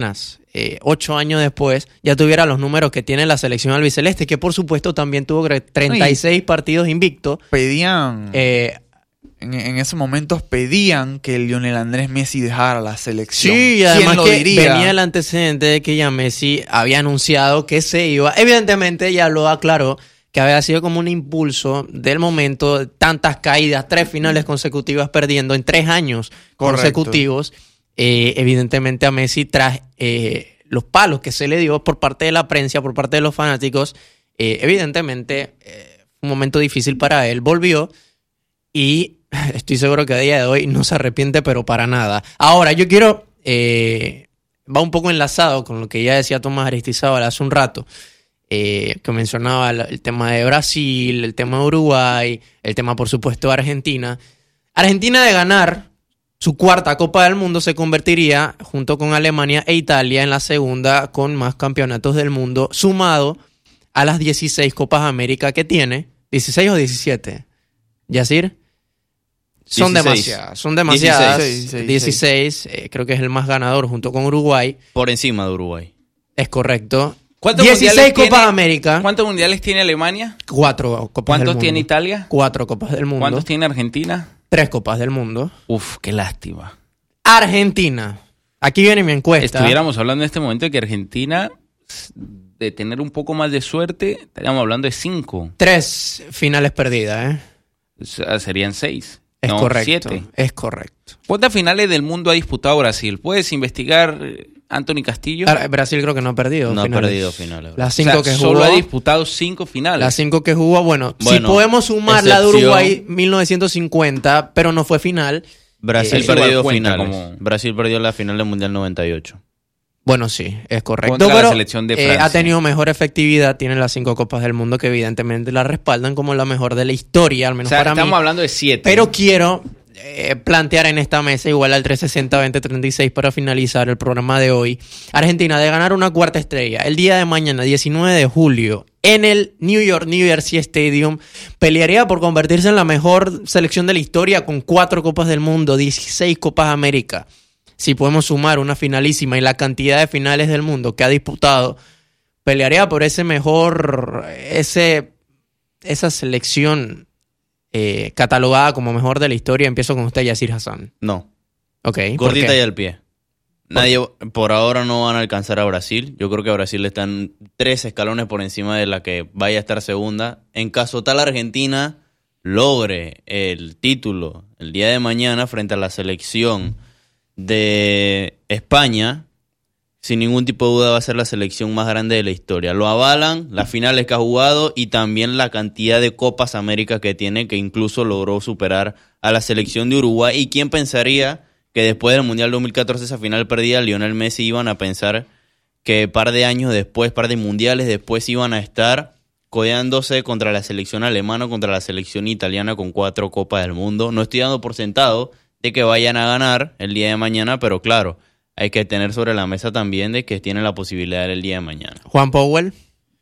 apenas 8 años después ya tuviera los números que tiene la selección albiceleste, que por supuesto también tuvo 36 partidos invictos. Pedían... En esos momentos pedían que Lionel Andrés Messi dejara la selección. Sí, y además que venía el antecedente de que ya Messi había anunciado que se iba. Evidentemente ya lo aclaró, que había sido como un impulso del momento, tantas caídas, 3 finales consecutivas perdiendo en 3 años consecutivos. Evidentemente a Messi, tras los palos que se le dio por parte de la prensa, por parte de los fanáticos, evidentemente fue un momento difícil para él. Volvió y estoy seguro que a día de hoy no se arrepiente, pero para nada. Ahora, yo quiero... va un poco enlazado con lo que ya decía Tomás Aristizábal hace un rato, que mencionaba el tema de Brasil, el tema de Uruguay, el tema, por supuesto, de Argentina. Argentina, de ganar su 4ª Copa del Mundo, se convertiría, junto con Alemania e Italia, en la segunda con más campeonatos del mundo, sumado a las 16 Copas América que tiene. ¿16 o 17? ¿Yacir? Son 16. demasiadas. 16. 16, creo que es el más ganador junto con Uruguay. Por encima de Uruguay. Es correcto. ¿Cuántos 16 Copas América. ¿Cuántos mundiales tiene Alemania? 4 Copas del Mundo. ¿Cuántos tiene Italia? 4 Copas del Mundo. ¿Cuántos tiene Argentina? 3 Copas del Mundo. Uf, qué lástima. Argentina. Aquí viene mi encuesta. Estuviéramos hablando en este momento de que Argentina, de tener un poco más de suerte, estaríamos hablando de 5. 3 finales perdidas, ¿eh? O sea, serían 6. Es correcto. 7. Es correcto. ¿Cuántas finales del mundo ha disputado Brasil? ¿Puedes investigar, Anthony Castillo? Brasil creo que no ha perdido No finales. ha perdido finales. Las 5 que jugó. Solo ha disputado 5 finales. Las 5 que jugó, bueno, si podemos sumar la de Uruguay 1950, pero no fue final. Brasil Eso perdió igual cuenta finales. como- Brasil perdió la final del Mundial 98. Bueno, sí, es correcto. Contra la Pero selección de Francia. ha tenido mejor efectividad, tiene las 5 Copas del Mundo que evidentemente la respaldan como la mejor de la historia, al O menos sea, para mí. estamos hablando de 7. Pero quiero plantear en esta mesa, igual al 360-2036 para finalizar el programa de hoy, Argentina de ganar una 4ª estrella el día de mañana, 19 de julio, en el New York New Jersey Stadium, pelearía por convertirse en la mejor selección de la historia con 4 Copas del Mundo, 16 Copas América. Si podemos sumar una finalísima y la cantidad de finales del mundo que ha disputado, pelearía por esa selección catalogada como mejor de la historia. Empiezo con usted, Yacir Hassan. No. Ok. Gordita y al pie. Nadie, por ahora no van a alcanzar a Brasil. Yo creo que a Brasil están 3 escalones por encima de la que vaya a estar segunda. En caso tal Argentina logre el título el día de mañana frente a la selección de España, sin ningún tipo de duda va a ser la selección más grande de la historia. Lo avalan las finales que ha jugado y también la cantidad de Copas América que tiene, que incluso logró superar a la selección de Uruguay. ¿Y quién pensaría que después del Mundial 2014, esa final perdida, Lionel Messi, iban a pensar que par de años después, par de mundiales después, iban a estar codeándose contra la selección alemana, contra la selección italiana con 4 Copas del Mundo? No estoy dando por sentado de que vayan a ganar el día de mañana, pero claro, hay que tener sobre la mesa también de que tienen la posibilidad el día de mañana. Juan Powell.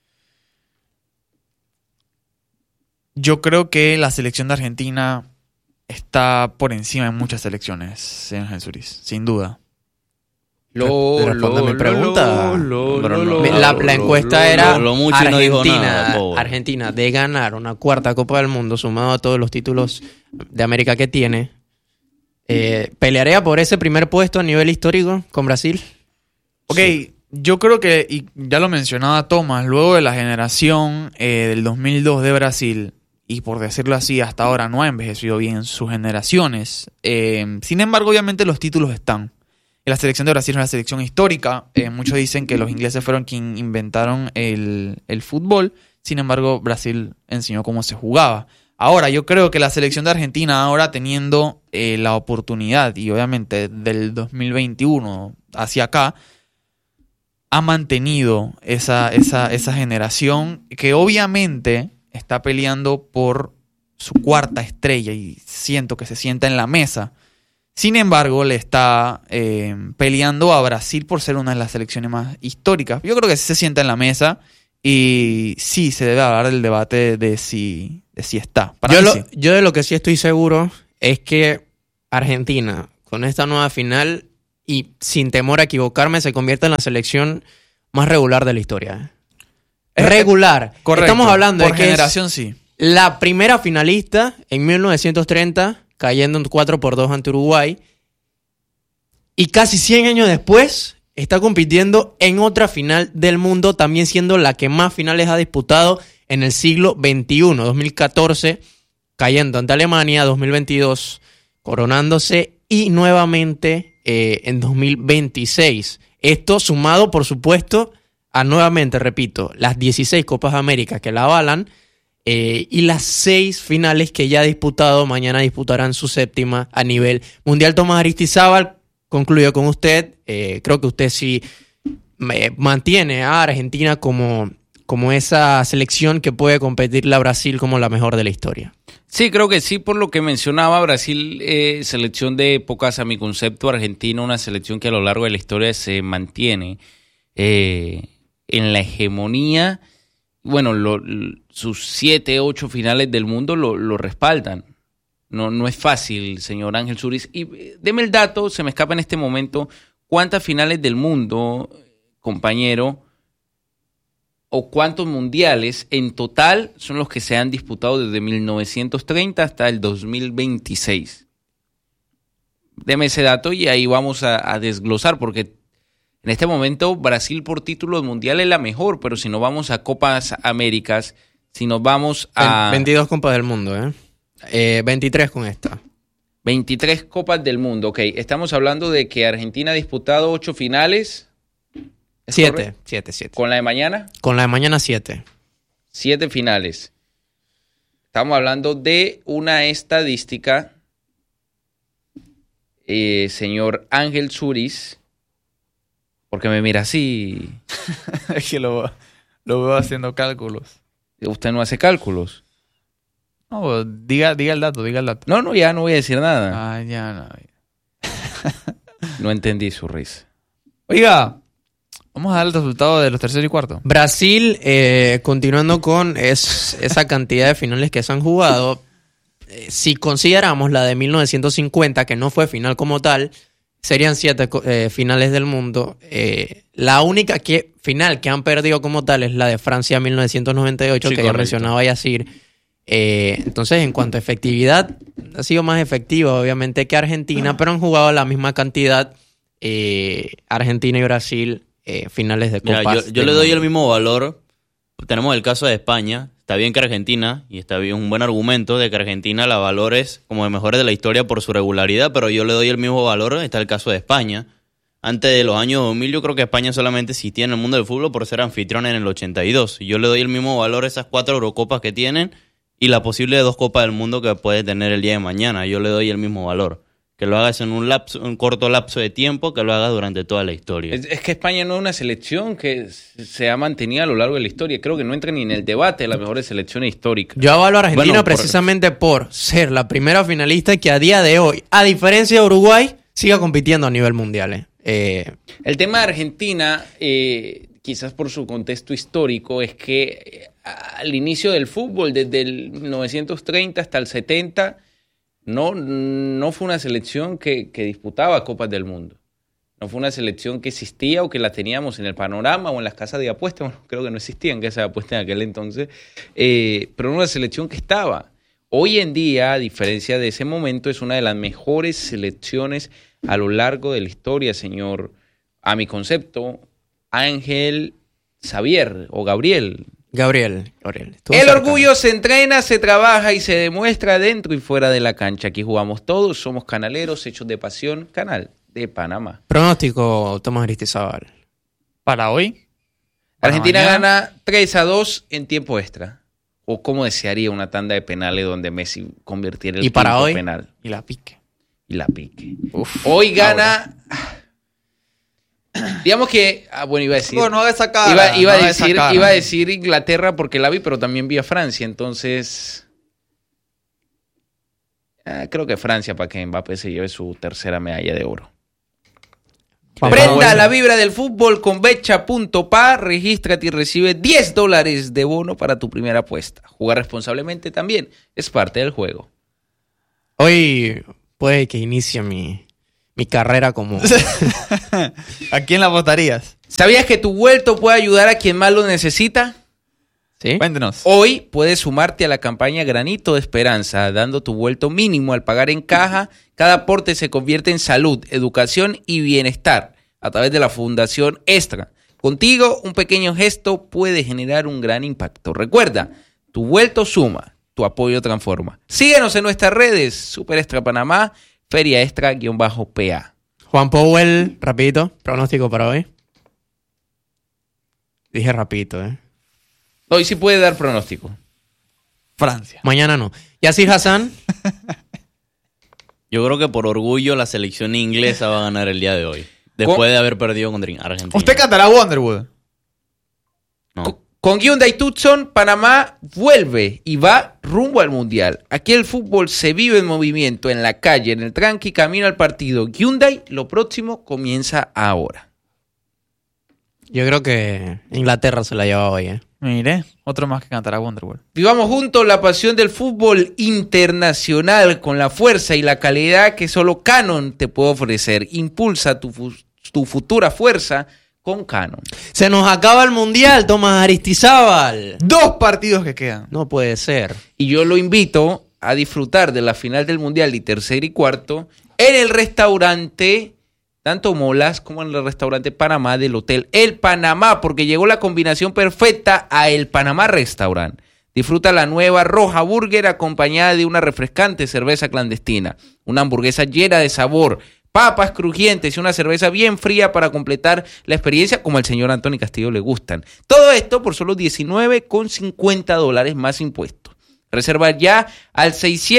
Yo creo que la selección de Argentina está por encima de muchas selecciones, señor Jesús, sin duda. Responde mi pregunta. La encuesta era lo mucho y no dijo Argentina, nada, pobre. Argentina de ganar una 4ª Copa del Mundo, sumado a todos los títulos de América que tiene, ¿pelearía por ese primer puesto a nivel histórico con Brasil? Ok, yo creo que, y ya lo mencionaba Tomás, luego de la generación del 2002 de Brasil, y por decirlo así, hasta ahora no ha envejecido bien sus generaciones. Sin embargo, obviamente los títulos están. La selección de Brasil es una selección histórica. Muchos dicen que los ingleses fueron quienes inventaron el fútbol. Sin embargo, Brasil enseñó cómo se jugaba. Ahora, yo creo que la selección de Argentina, ahora teniendo la oportunidad, y obviamente del 2021 hacia acá, ha mantenido esa generación que obviamente está peleando por su 4ª estrella y siento que se sienta en la mesa. Sin embargo, le está peleando a Brasil por ser una de las selecciones más históricas. Yo creo que sí se sienta en la mesa y sí se debe hablar del debate de si está. Yo de lo que sí estoy seguro es que Argentina, con esta nueva final y sin temor a equivocarme, se convierte en la selección más regular de la historia. Regular. Correcto. Estamos hablando por de que generación, es sí. la primera finalista en 1930, cayendo en 4-2 ante Uruguay. Y casi 100 años después, está compitiendo en otra final del mundo, también siendo la que más finales ha disputado en el siglo XXI. 2014, cayendo ante Alemania. 2022, coronándose. Y nuevamente en 2026. Esto sumado, por supuesto, a nuevamente, repito, las 16 Copas América que la avalan y las 6 finales que ya ha disputado. Mañana disputarán su 7ª a nivel mundial. Tomás Aristizábal, concluyo con usted. Creo que usted sí mantiene a Argentina como esa selección que puede competirle a Brasil como la mejor de la historia. Sí, creo que sí, por lo que mencionaba, Brasil, selección de épocas, a mi concepto, Argentina, una selección que a lo largo de la historia se mantiene en la hegemonía. Bueno, sus 7, 8 finales del mundo lo respaldan. No es fácil, señor Ángel Suris. Y deme el dato, se me escapa en este momento, ¿cuántas finales del mundo, compañero, o cuántos mundiales en total son los que se han disputado desde 1930 hasta el 2026? Deme ese dato y ahí vamos a desglosar, porque en este momento Brasil por títulos mundiales es la mejor, pero si nos vamos a Copas Américas, si nos vamos a... 22 Copas del Mundo, 23 con esta. 23 Copas del Mundo, ok. Estamos hablando de que Argentina ha disputado 8 finales. 7. ¿Con la de mañana? Con la de mañana 7. 7 finales. Estamos hablando de una estadística, señor Ángel Suris, porque me mira así. Es que lo veo haciendo cálculos. ¿Usted no hace cálculos? No, diga el dato. No, ya no voy a decir nada. Ah, ya no. No entendí su risa. Oiga, vamos a dar el resultado de los terceros y cuartos. Brasil, continuando con esa cantidad de finales que se han jugado, si consideramos la de 1950, que no fue final como tal, serían 7 finales del mundo. La única final que han perdido como tal es la de Francia 1998, sí, que ya mencionaba Yacir. Entonces, en cuanto a efectividad, ha sido más efectiva, obviamente, que Argentina, pero han jugado la misma cantidad Argentina y Brasil finales de Copas. Mira, yo le doy el mismo valor. Tenemos el caso de España. Está bien que Argentina, y está bien un buen argumento de que Argentina la valores como de mejores de la historia por su regularidad, pero yo le doy el mismo valor. Está el caso de España. Antes de los años 2000, yo creo que España solamente existía en el mundo del fútbol por ser anfitrión en el 82. Yo le doy el mismo valor a esas 4 Eurocopas que tienen y la posible 2 Copas del Mundo que puede tener el día de mañana. Yo le doy el mismo valor. Que lo hagas en un corto lapso de tiempo, que lo hagas durante toda la historia. Es que España no es una selección que se ha mantenido a lo largo de la historia. Creo que no entra ni en el debate de las mejores selecciones históricas. Yo avalo a Argentina precisamente por ser la primera finalista que a día de hoy, a diferencia de Uruguay, siga compitiendo a nivel mundial. El tema de Argentina, quizás por su contexto histórico, es que al inicio del fútbol, desde el 1930 hasta el 70... No fue una selección que disputaba Copas del Mundo. No fue una selección que existía o que la teníamos en el panorama o en las casas de apuestas. Bueno, creo que no existían casas de apuestas en aquel entonces. Pero una selección que estaba. Hoy en día, a diferencia de ese momento, es una de las mejores selecciones a lo largo de la historia, señor. A mi concepto, Ángel Xavier o Gabriel. Gabriel. El orgullo se entrena, se trabaja y se demuestra dentro y fuera de la cancha. Aquí jugamos todos, somos canaleros, hechos de pasión, Canal de Panamá. Pronóstico, Tomás Aristizábal. ¿Para hoy? Argentina gana 3-2 en tiempo extra. O cómo desearía una tanda de penales donde Messi convirtiera el ¿Y para quinto hoy? penal. Y la pique. Uf, hoy gana... Digamos que, bueno, iba a decir... Bueno, no esa cara. Iba a decir Inglaterra porque la vi, pero también vi a Francia, entonces... creo que Francia para que Mbappé se lleve su tercera medalla de oro. Prenda la vibra del fútbol con Betcha.pa, regístrate y recibe $10 de bono para tu primera apuesta. Jugar responsablemente también es parte del juego. Hoy puede que inicie mi mi carrera como... ¿A quién la votarías? ¿Sabías que tu vuelto puede ayudar a quien más lo necesita? ¿Sí? Cuéntenos. Hoy puedes sumarte a la campaña Granito de Esperanza, dando tu vuelto mínimo al pagar en caja. Cada aporte se convierte en salud, educación y bienestar a través de la Fundación Extra. Contigo, un pequeño gesto puede generar un gran impacto. Recuerda, tu vuelto suma, tu apoyo transforma. Síguenos en nuestras redes, Super Extra Panamá, Feria Extra-PA. Juan Powell, rapidito, pronóstico para hoy. Dije rapidito, Hoy sí puede dar pronóstico. Francia. Mañana no. Yacir Hassan. Yo creo que por orgullo la selección inglesa va a ganar el día de hoy. Después de haber perdido contra Argentina. ¿Usted cantará Wonderwood? No. Con Hyundai Tucson, Panamá vuelve y va rumbo al Mundial. Aquí el fútbol se vive en movimiento, en la calle, en el tranqui, camino al partido. Hyundai, lo próximo comienza ahora. Yo creo que Inglaterra se la lleva hoy, Mire, otro más que cantará Wonderworld. Vivamos juntos la pasión del fútbol internacional con la fuerza y la calidad que solo Canon te puede ofrecer. Impulsa tu futura fuerza con Canon. Se nos acaba el Mundial, Tomás Aristizábal. 2 partidos que quedan. No puede ser. Y yo lo invito a disfrutar de la final del Mundial y tercer y cuarto en el restaurante, tanto Molas como en el restaurante Panamá del Hotel El Panamá, porque llegó la combinación perfecta a El Panamá Restaurant. Disfruta la nueva Roja Burger acompañada de una refrescante cerveza clandestina, una hamburguesa llena de sabor, papas crujientes y una cerveza bien fría para completar la experiencia como al señor Anthony Castillo le gustan. Todo esto por solo $19.50 más impuestos. Reserva ya al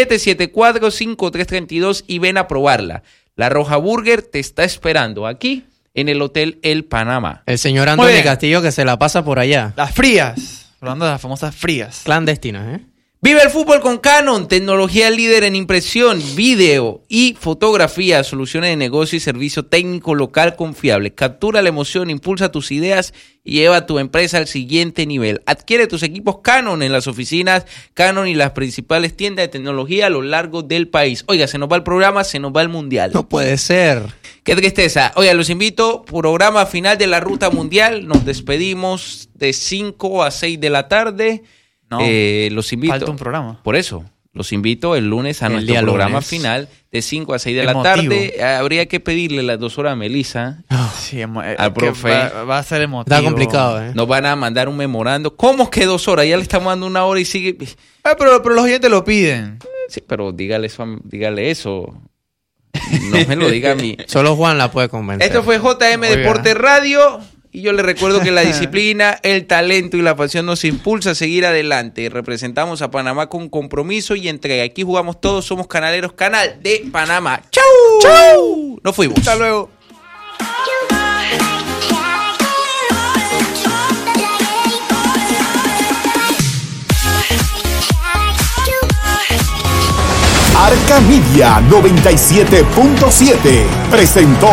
6774-5332 y ven a probarla. La Roja Burger te está esperando aquí en el Hotel El Panamá. El señor Muy Anthony bien. Castillo que se la pasa por allá. Las frías. Hablando de las famosas frías. Clandestinas, Vive el fútbol con Canon, tecnología líder en impresión, video y fotografía, soluciones de negocio y servicio técnico local confiable. Captura la emoción, impulsa tus ideas y lleva a tu empresa al siguiente nivel. Adquiere tus equipos Canon en las oficinas Canon y las principales tiendas de tecnología a lo largo del país. Oiga, se nos va el programa, se nos va el Mundial. No puede ser. Qué tristeza. Oiga, los invito, programa final de la Ruta Mundial. Nos despedimos de 5 a 6 de la tarde. No, los invito. falta un programa. Por eso, los invito el lunes a El nuestro día programa lunes. final de 5 a 6 de la Emotivo. tarde. Habría que pedirle las 2 horas a Melissa. Sí, Al que profe. va a ser emotivo. Está complicado, Nos van a mandar un memorando. ¿Cómo que 2 horas? Ya le estamos dando 1 hora y sigue. Pero los oyentes lo piden. Sí, pero dígale eso. No me lo diga a mí. Solo Juan la puede convencer. Esto fue JM Oiga. Deporte Radio. Y yo le recuerdo que la disciplina, el talento y la pasión nos impulsa a seguir adelante. Representamos a Panamá con compromiso y entrega. Aquí jugamos todos, somos canaleros, canal de Panamá. ¡Chau! ¡Chau! Nos fuimos. Hasta luego. Arca Media 97.7 presentó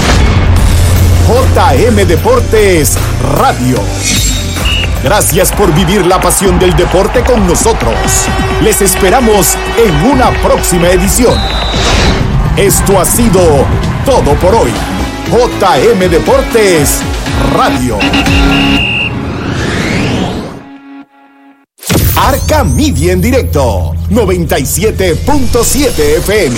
JM Deportes Radio. Gracias por vivir la pasión del deporte con nosotros. Les esperamos en una próxima edición. Esto ha sido todo por hoy. JM Deportes Radio. Arca Media en directo 97.7 FM.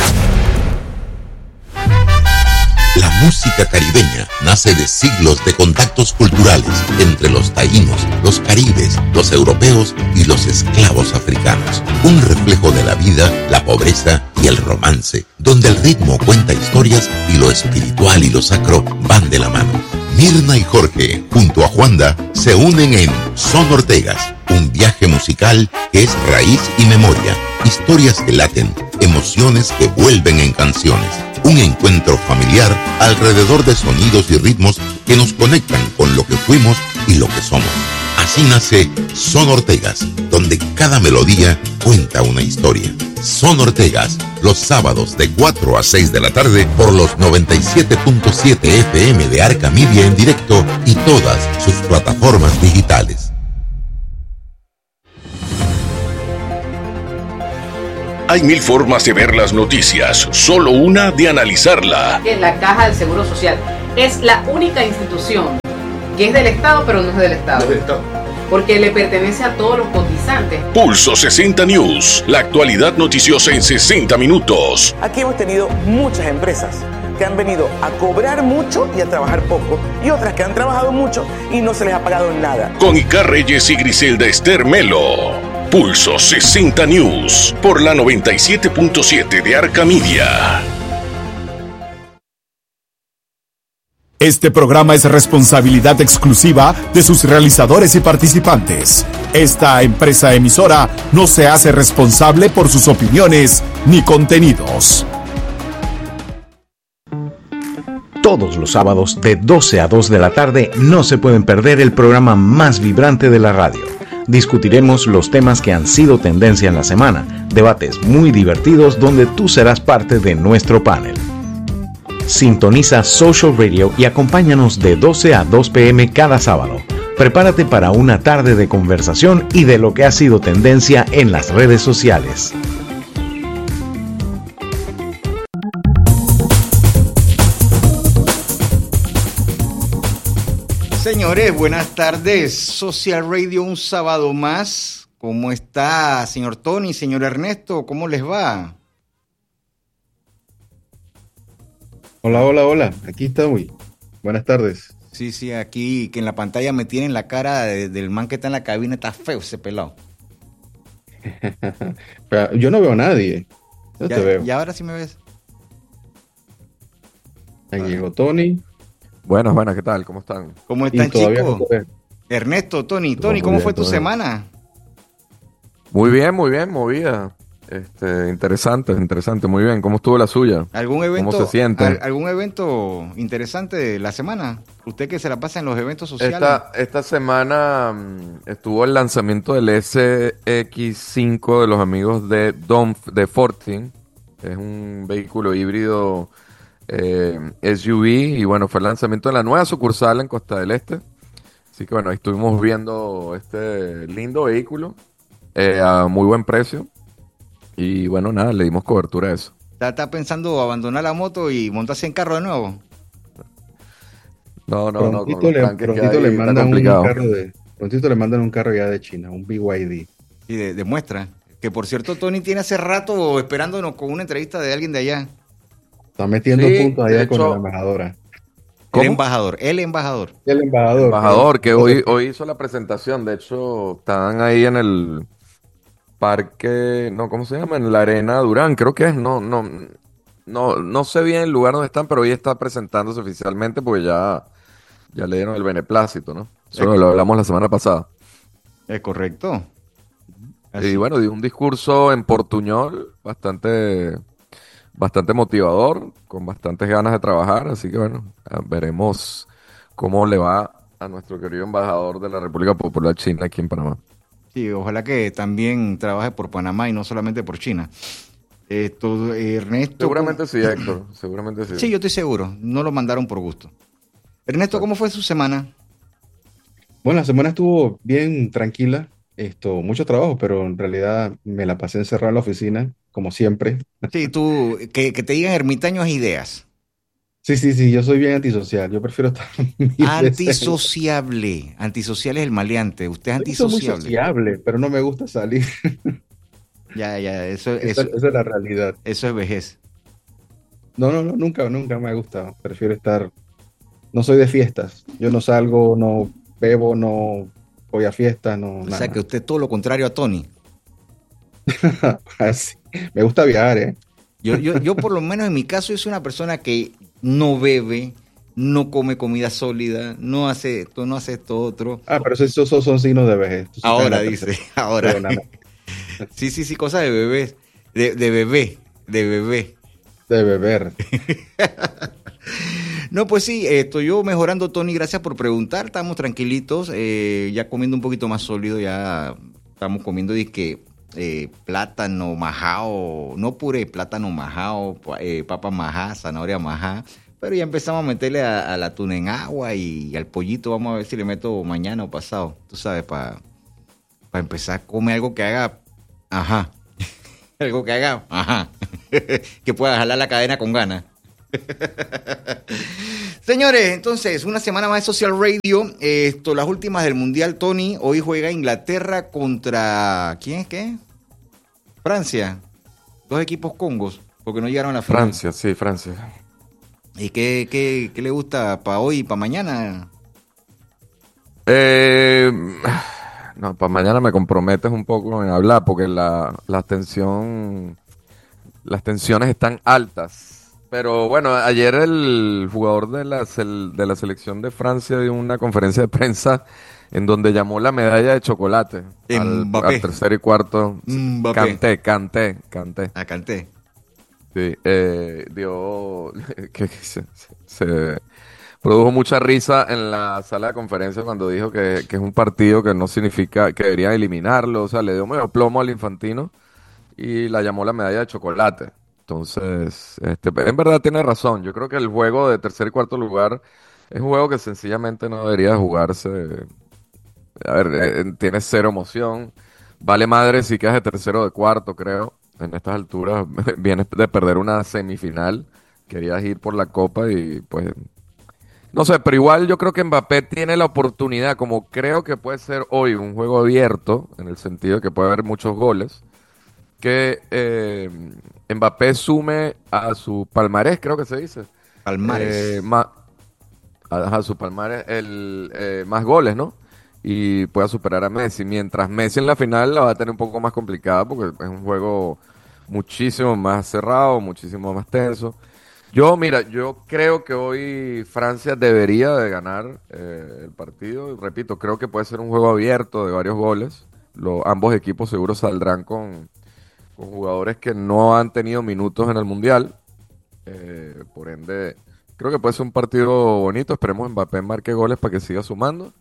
La música caribeña nace de siglos de contactos culturales entre los taínos, los caribes, los europeos y los esclavos africanos. Un reflejo de la vida, la pobreza y el romance, donde el ritmo cuenta historias y lo espiritual y lo sacro van de la mano. Mirna y Jorge, junto a Juanda, se unen en Son Ortegas, un viaje musical que es raíz y memoria, historias que laten, emociones que vuelven en canciones. Un encuentro familiar alrededor de sonidos y ritmos que nos conectan con lo que fuimos y lo que somos. Así nace Son Ortegas, donde cada melodía cuenta una historia. Son Ortegas, los sábados de 4 a 6 de la tarde por los 97.7 FM de Arca Media en directo y todas sus plataformas digitales. Hay mil formas de ver las noticias, solo una de analizarla. La Caja del Seguro Social es la única institución que es del Estado, pero no es del Estado. No es del Estado. Porque le pertenece a todos los cotizantes. Pulso 60 News, la actualidad noticiosa en 60 minutos. Aquí hemos tenido muchas empresas que han venido a cobrar mucho y a trabajar poco, y otras que han trabajado mucho y no se les ha pagado nada. Con Icar Reyes y Griselda Esther Melo. Pulso 60 News, por la 97.7 de Arca Media. Este programa es responsabilidad exclusiva de sus realizadores y participantes. Esta empresa emisora no se hace responsable por sus opiniones ni contenidos. Todos los sábados de 12 a 2 de la tarde no se pueden perder el programa más vibrante de la radio. Discutiremos los temas que han sido tendencia en la semana, debates muy divertidos donde tú serás parte de nuestro panel. Sintoniza Social Radio y acompáñanos de 12 a 2 p.m. cada sábado. Prepárate para una tarde de conversación y de lo que ha sido tendencia en las redes sociales. Señores, buenas tardes. Social Radio, un sábado más. ¿Cómo está, señor Tony, señor Ernesto? ¿Cómo les va? Hola. Aquí estamos. Buenas tardes. Sí, aquí que en la pantalla me tienen la cara del man que está en la cabina. Está feo ese pelado. Pero yo no veo a nadie. Yo te veo. ¿Y ahora sí me ves? Ahí llegó Tony. Buenas, ¿qué tal? ¿Cómo están? ¿Cómo están, chicos? Ernesto, Tony, ¿cómo fue tu semana? Muy bien, movida. Interesante, muy bien. ¿Cómo estuvo la suya? ¿Algún evento? ¿Cómo se siente? ¿Algún evento interesante de la semana? ¿Usted que se la pasa en los eventos sociales? Esta semana estuvo el lanzamiento del SX5 de los amigos de Fortin. Es un vehículo híbrido SUV, y bueno, fue el lanzamiento de la nueva sucursal en Costa del Este. Así que bueno, ahí estuvimos viendo este lindo vehículo a muy buen precio. Y bueno, nada, le dimos cobertura a eso. ¿Está pensando abandonar la moto y montarse en carro de nuevo? No, prontito le mandan un carro ya de China, un BYD. Y de muestra. Que por cierto, Tony tiene hace rato esperándonos con una entrevista de alguien de allá. Está metiendo puntos allá con la embajadora. ¿Cómo? El embajador. Que hoy hizo la presentación. De hecho, estaban ahí en el parque, ¿cómo se llama? En la Arena Durán, creo que es. No sé bien el lugar donde están, pero hoy está presentándose oficialmente porque ya le dieron el beneplácito, ¿no? Eso lo hablamos la semana pasada. Es correcto. Y bueno, dio un discurso en portuñol bastante motivador, con bastantes ganas de trabajar, así que bueno, veremos cómo le va a nuestro querido embajador de la República Popular China aquí en Panamá. Sí, ojalá que también trabaje por Panamá y no solamente por China. Ernesto... Seguramente sí, Héctor, seguramente sí. Sí, yo estoy seguro, no lo mandaron por gusto. Ernesto, ¿cómo fue su semana? Bueno, la semana estuvo bien tranquila, mucho trabajo, pero en realidad me la pasé encerrado en la oficina, como siempre. Sí, tú, que te digan ermitaños ideas. Sí, yo soy bien antisocial, yo prefiero estar... Antisociable, antisocial es el maleante, usted es antisociable. Soy muy sociable, pero no me gusta salir. Ya, esa es la realidad. Eso es vejez. No, nunca me ha gustado, prefiero estar... No soy de fiestas, yo no salgo, no bebo, no voy a fiestas, no... O sea que usted es todo lo contrario a Tony. Así. Me gusta viajar, Yo por lo menos en mi caso, yo soy una persona que no bebe, no come comida sólida, no hace esto, no hace esto otro. Pero esos son signos de vejez. Ahora dice, ahora. Sí, cosas de bebés, de beber. No, pues sí, estoy yo mejorando, Tony, gracias por preguntar, estamos tranquilitos, ya comiendo un poquito más sólido, ya estamos comiendo plátano majao, no puré, plátano majao, papa majá, zanahoria majá, pero ya empezamos a meterle al atún en agua y al pollito, vamos a ver si le meto mañana o pasado, tú sabes, para empezar a comer algo que haga, ajá. Algo que haga, ajá, que pueda jalar la cadena con ganas. Señores, entonces, una semana más de Social Radio. Las últimas del Mundial, Tony. Hoy juega Inglaterra contra... ¿Quién es qué? Francia. 2 equipos congos, porque no llegaron a la final. Francia, sí, Francia. ¿Y qué le gusta para hoy y para mañana? No, para mañana me comprometes un poco en hablar, porque las tensiones están altas. Pero bueno, ayer el jugador de la selección de Francia dio una conferencia de prensa en donde llamó la medalla de chocolate al tercer y cuarto. Kanté. Ah, Kanté. Sí, dio que se produjo mucha risa en la sala de conferencia cuando dijo que es un partido que no significa que debería eliminarlo. O sea, le dio medio plomo al Infantino y la llamó la medalla de chocolate. Entonces, en verdad tiene razón. Yo creo que el juego de tercer y cuarto lugar es un juego que sencillamente no debería jugarse. A ver, tiene cero emoción. Vale madre si quedas de tercero o de cuarto, creo. En estas alturas vienes de perder una semifinal. Querías ir por la copa y pues... No sé, pero igual yo creo que Mbappé tiene la oportunidad, como creo que puede ser hoy un juego abierto, en el sentido de que puede haber muchos goles, que Mbappé sume a su palmarés, creo que se dice. Palmarés. A su palmarés más goles, ¿no? Y pueda superar a Messi. Mientras Messi en la final la va a tener un poco más complicada porque es un juego muchísimo más cerrado, muchísimo más tenso. Yo creo que hoy Francia debería de ganar el partido. Repito, creo que puede ser un juego abierto de varios goles. Ambos equipos seguro saldrán con jugadores que no han tenido minutos en el Mundial. Por ende, creo que puede ser un partido bonito. Esperemos Mbappé marque goles para que siga sumando.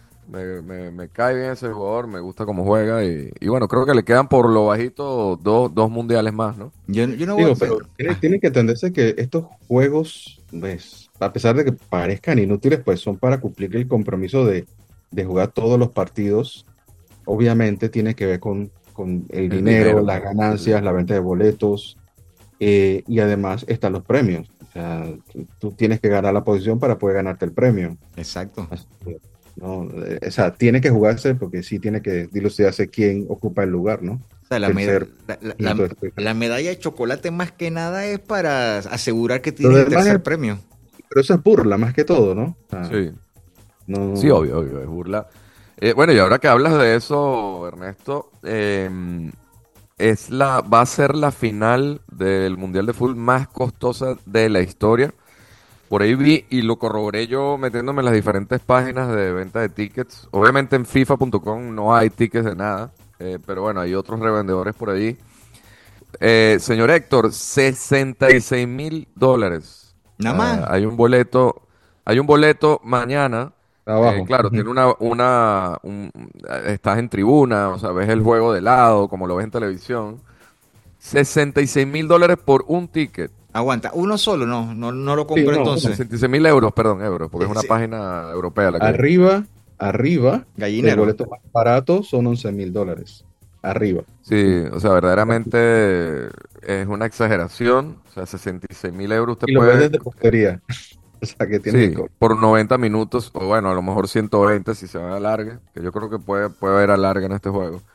Me cae bien ese jugador, me gusta cómo juega y bueno, creo que le quedan por lo bajito dos mundiales más, ¿no? Yo no digo, pero tiene que entenderse que estos juegos, pues, a pesar de que parezcan inútiles, pues son para cumplir el compromiso de jugar todos los partidos. Obviamente tiene que ver con el dinero, las ganancias, la venta de boletos y además están los premios. O sea, tú tienes que ganar la posición para poder ganarte el premio. Exacto. No, o sea, tiene que jugarse porque sí tiene que dilucidarse quién ocupa el lugar, ¿no? O sea, la medalla de chocolate más que nada es para asegurar que tiene el tercer premio. Pero eso es burla más que todo, ¿no? Sí. Sí, obvio, es burla. Bueno, y ahora que hablas de eso, Ernesto, va a ser la final del Mundial de Fútbol más costosa de la historia. Por ahí vi y lo corroboré yo metiéndome en las diferentes páginas de venta de tickets. Obviamente en FIFA.com no hay tickets de nada, pero bueno, hay otros revendedores por ahí. Señor Héctor, $66,000. Nada más. Hay un boleto mañana. Claro, tiene estás en tribuna, o sea, ves el juego de lado, como lo ves en televisión. $66,000 por un ticket. Aguanta, uno solo, no lo compro entonces. 66,000 euros, porque es una página europea. Arriba, gallinero. El boleto más barato son $11,000. Arriba. Sí, o sea, verdaderamente es una exageración. O sea, 66,000 euros usted y lo puede... ves desde portería. O sea, que tiene sí, por 90 minutos, o bueno, a lo mejor 120 si se va a alargue, que yo creo que puede haber alargue en este juego.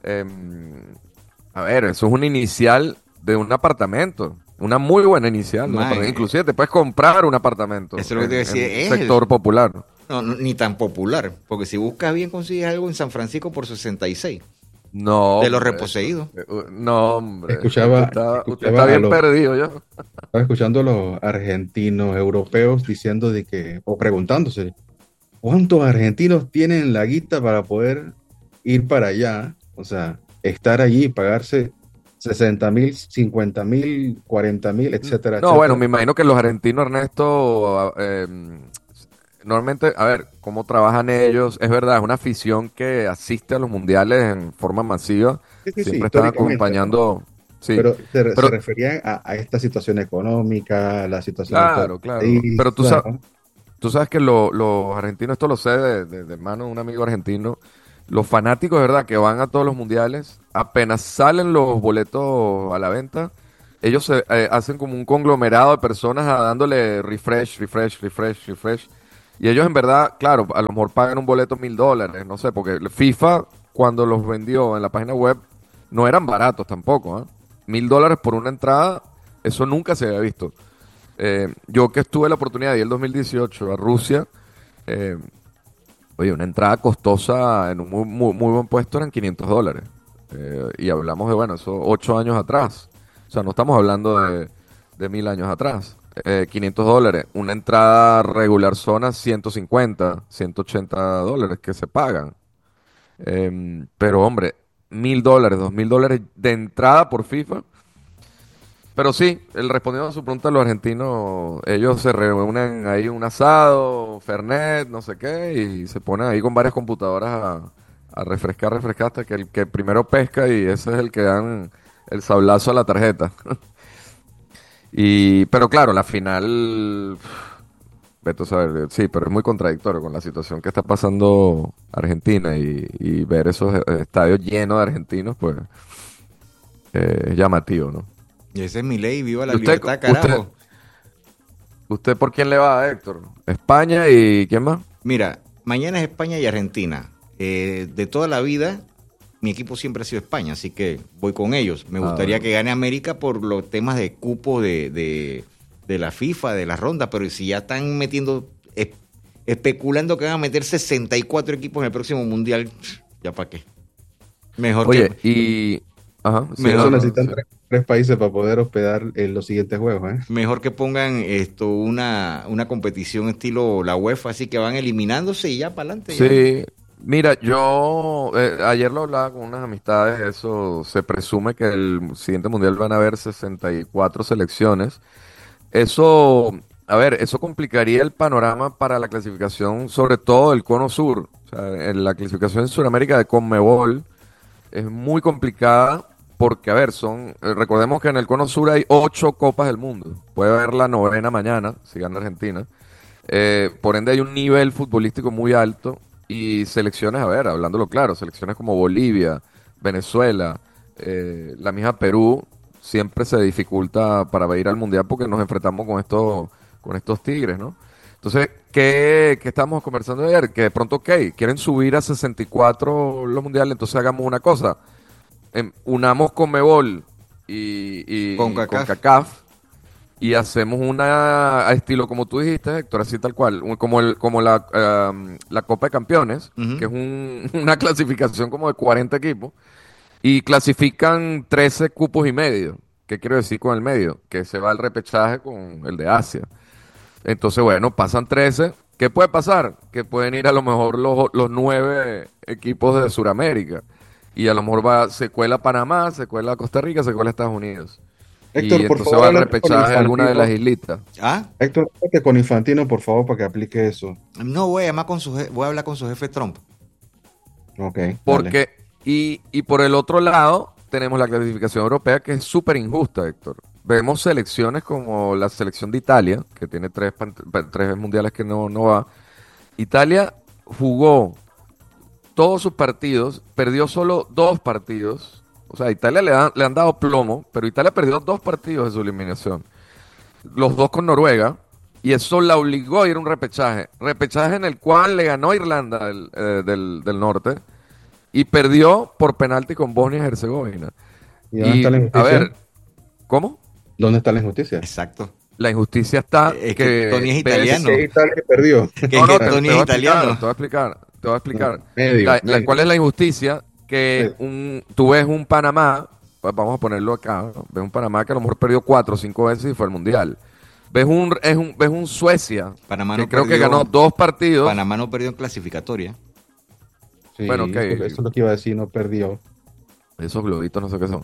A ver, eso es un inicial de un apartamento. Una muy buena inicial. Inclusive te puedes comprar un apartamento. Eso es lo que te decía. En un sector popular. No, ni tan popular. Porque si buscas bien, consigues algo en San Francisco por 66. No. De los reposeídos. No, hombre. Usted está bien perdido, yo. Estaba escuchando a los argentinos europeos diciendo o preguntándose, ¿cuántos argentinos tienen la guita para poder ir para allá? O sea, estar allí y pagarse 60,000, 50,000, 40,000, etcétera. No, bueno, me imagino que los argentinos, Ernesto, normalmente, a ver, cómo trabajan ellos, es verdad, es una afición que asiste a los mundiales en forma masiva, siempre están acompañando. Sí, pero se referían a esta situación económica, la situación. Claro. Pero tú sabes que los argentinos, esto lo sé de mano de un amigo argentino. Los fanáticos, de verdad, que van a todos los mundiales, apenas salen los boletos a la venta, ellos se hacen como un conglomerado de personas dándole refresh. Y ellos en verdad, claro, a lo mejor pagan un boleto $1,000, no sé, porque FIFA cuando los vendió en la página web no eran baratos tampoco, ¿eh? $1,000 por una entrada, eso nunca se había visto. Yo que tuve la oportunidad de ir el 2018 a Rusia, oye, una entrada costosa en un muy buen puesto eran $500. Y hablamos de, bueno, eso 8 años atrás. O sea, no estamos hablando de 1,000 años atrás. $500. Una entrada regular zona, $150, $180 que se pagan. Pero, hombre, $1,000, $2,000 de entrada por FIFA. Pero sí, respondiendo a su pregunta, los argentinos, ellos se reúnen ahí un asado, Fernet, no sé qué, y se ponen ahí con varias computadoras a refrescar hasta que el que primero pesca y ese es el que dan el sablazo a la tarjeta. Pero claro, la final, vete a saber, sí, pero es muy contradictorio con la situación que está pasando Argentina y ver esos estadios llenos de argentinos, pues es llamativo, ¿no? Y ese es Milei, viva la libertad, carajo. ¿Usted por quién le va, Héctor? ¿España y quién más? Mira, mañana es España y Argentina. De toda la vida, mi equipo siempre ha sido España, así que voy con ellos. Me gustaría que gane América por los temas de cupo de la FIFA, de la ronda, pero si ya están metiendo, especulando que van a meter 64 equipos en el próximo Mundial, ¿ya para qué? Mejor Ajá, sí, eso necesitan tres países para poder hospedar los siguientes juegos, ¿eh? Mejor que pongan una competición estilo la UEFA, así que van eliminándose y ya para adelante. Sí, mira, yo ayer lo hablaba con unas amistades, eso se presume que el siguiente mundial van a haber 64 selecciones. Eso, a ver, eso complicaría el panorama para la clasificación, sobre todo del Cono Sur. O sea, en la clasificación en Sudamérica de Conmebol es muy complicada porque, a ver, recordemos que en el Cono Sur hay 8 Copas del Mundo. Puede haber la 9ª mañana, si gana Argentina. Por ende hay un nivel futbolístico muy alto y selecciones, a ver, hablándolo claro, selecciones como Bolivia, Venezuela, la misma Perú, siempre se dificulta para ir al Mundial porque nos enfrentamos con estos tigres, ¿no? Entonces, ¿qué estamos conversando ayer? Que de pronto, quieren subir a 64 los mundiales, entonces hagamos una cosa. Unamos Conmebol y CONCACAF y hacemos una estilo, como tú dijiste, Héctor, así tal cual, como la Copa de Campeones, que es una clasificación como de 40 equipos, y clasifican 13 cupos y medio. ¿Qué quiero decir con el medio? Que se va al repechaje con el de Asia. Entonces, bueno, pasan 13. ¿Qué puede pasar? Que pueden ir a lo mejor los 9 equipos de Sudamérica. Y a lo mejor se cuela Panamá, se cuela Costa Rica, se cuela Estados Unidos. Héctor, y por entonces favor, va al repechaje alguna de las islitas. Héctor, con Infantino, por favor, para que aplique eso. No, voy a hablar con su jefe Trump. Ok. Porque, y por el otro lado, tenemos la clasificación europea que es súper injusta, Héctor. Vemos selecciones como la selección de Italia, que tiene 3 mundiales que no va. Italia jugó todos sus partidos, perdió solo 2 partidos. O sea, a Italia le han dado plomo, pero Italia perdió 2 partidos de su eliminación. Los 2 con Noruega, y eso la obligó a ir a un repechaje. Repechaje en el cual le ganó Irlanda del Norte y perdió por penalti con Bosnia y Herzegovina. ¿Y dónde está la injusticia? A ver, ¿cómo? ¿Dónde está la injusticia? Exacto. La injusticia está que Tony es italiano. Que Italia perdió. Tony es italiano. Te voy a explicar. Medio. ¿Cuál es la injusticia? Que tú ves un Panamá, vamos a ponerlo acá, ¿no? Ves un Panamá que a lo mejor perdió 4 o 5 veces y fue al Mundial. Ves un Suecia, Panamá que no creo perdió, que ganó 2 partidos. Panamá no perdió en clasificatoria. Sí, bueno, ok. Eso es lo que iba a decir, no perdió. Esos globitos no sé qué son.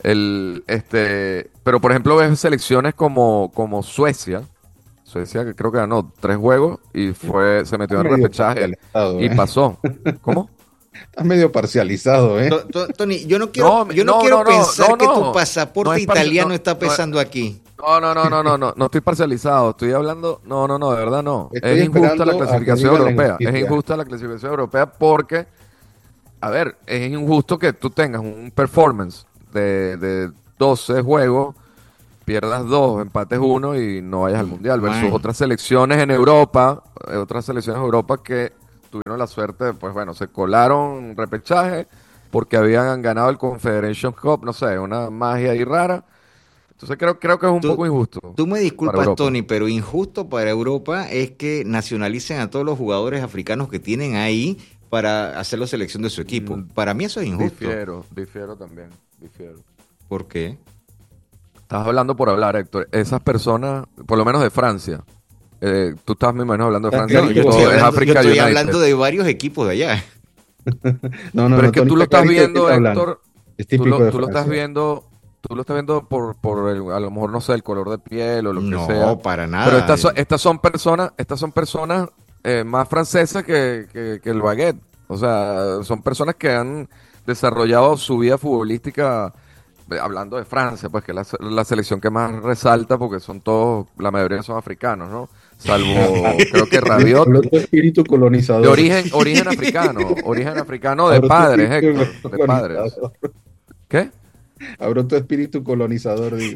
Pero por ejemplo ves selecciones como Suecia que creo que ganó 3 juegos y se metió en el repechaje y pasó. ¿Cómo? Estás medio parcializado, ¿eh? Tony, yo no quiero pensar que tu pasaporte italiano está pesando aquí. No estoy parcializado, estoy hablando, de verdad no. Es injusta la clasificación europea, porque a ver, es injusto que tú tengas un performance de 12 juegos, pierdas 2, empates 1 y no vayas al Mundial, versus otras selecciones en Europa, que tuvieron la suerte, pues bueno, se colaron repechaje porque habían ganado el Confederation Cup, no sé, una magia ahí rara. Entonces creo que es un poco injusto. Tú me disculpas, Tony, pero injusto para Europa es que nacionalicen a todos los jugadores africanos que tienen ahí para hacer la selección de su equipo. Para mí eso es injusto. Difiero también. ¿Por qué? Estás hablando por hablar, Héctor. Esas personas, por lo menos de Francia, tú estás, me imagino, hablando de Francia. Yo estoy hablando de varios equipos de allá. Pero es que tú lo estás viendo, Héctor. Tú lo estás viendo. Tú lo estás viendo por a lo mejor, no sé, el color de piel o lo que sea. No, para nada. Pero estas son personas más francesas que el baguette. O sea, son personas que han desarrollado su vida futbolística, hablando de Francia, pues que es la selección que más resalta, porque son todos, la mayoría son africanos, ¿no? Salvo, creo que Rabiot. Espíritu colonizador. De origen africano de padres, Héctor, de padres. ¿Qué? Abro tu espíritu colonizador, digo.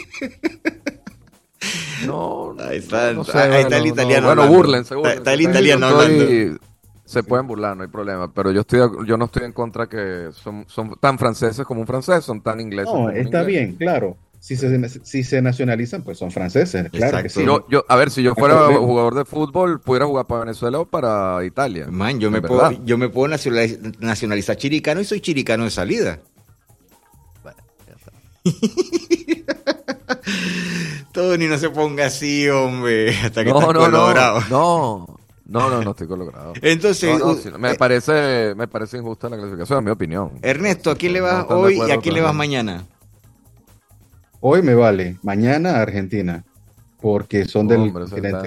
No, ahí está, no sé, ahí está el italiano. Bueno, búrlense. Está el italiano hablando. Se pueden burlar, no hay problema. Pero yo no estoy en contra que son tan franceses como un francés, son tan ingleses. No, como está un inglés. bien, claro. Si se nacionalizan, pues son franceses, claro. Exacto. Que sí. A ver, si yo fuera jugador de fútbol, pudiera jugar para Venezuela o para Italia. Man, yo me puedo nacionalizar chiricano y soy chiricano de salida. Tony, no se ponga así, hombre, hasta que estás colorado. No estoy colorado. Entonces, me parece injusta la clasificación, en mi opinión. Ernesto, ¿a quién le vas hoy y a quién le vas mañana? Hoy me vale, mañana Argentina, porque son del continente.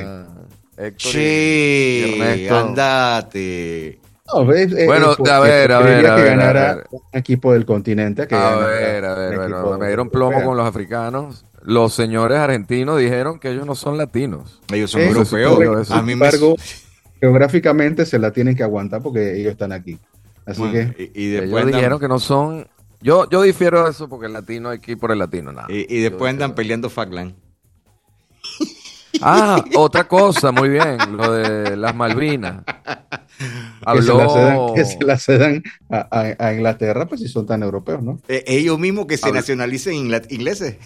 Che, andate. No, bueno, a ver. Que ganara un equipo del continente. A ver, me dieron plomo con los africanos. Los señores argentinos dijeron que ellos no son latinos. Ellos son europeos. Sin embargo, geográficamente se la tienen que aguantar porque ellos están aquí. Así que y después ellos dijeron que no son. Yo difiero de eso porque el latino hay que ir por el latino, nada. Y después andan peleando Falkland. Otra cosa, muy bien, lo de las Malvinas. Que se la cedan a Inglaterra, pues si son tan europeos, ¿no? Ellos mismos que se nacionalicen ingleses.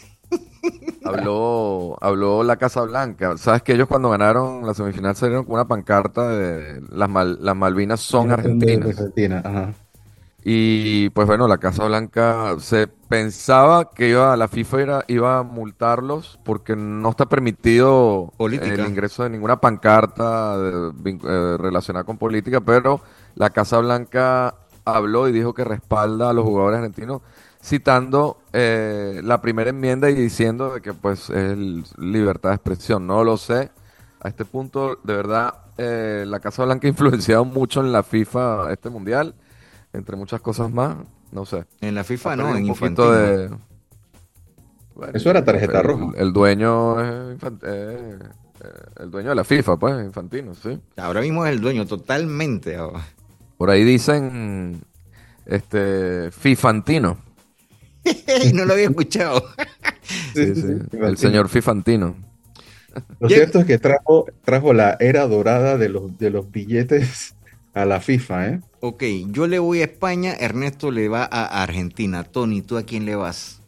Habló la Casa Blanca. Sabes que ellos cuando ganaron la semifinal salieron con una pancarta de las Malvinas son argentinas. Ajá. Y pues bueno, la Casa Blanca se pensaba que la FIFA iba a multarlos porque no está permitido el ingreso de ninguna pancarta relacionada con política, pero la Casa Blanca habló y dijo que respalda a los jugadores argentinos, citando la primera enmienda y diciendo de que pues es libertad de expresión. No lo sé. A este punto, de verdad, la Casa Blanca ha influenciado mucho en la FIFA este mundial, entre muchas cosas más, no sé. En la FIFA no, en Infantino. Bueno, eso era tarjeta roja. El dueño es el dueño de la FIFA, pues, Infantino, sí. Ahora mismo es el dueño, totalmente. Por ahí dicen, Fifantino. No lo había escuchado. Sí. El señor Fifantino. Lo cierto es que trajo la era dorada de los billetes a la FIFA, ¿eh? Ok, yo le voy a España, Ernesto le va a Argentina. Tony, ¿tú a quién le vas?